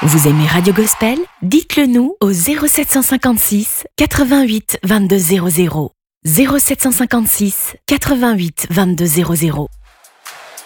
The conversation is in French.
Vous aimez Radio Gospel? Dites-le nous au 0756 88 22 00. 0756 88 22 00.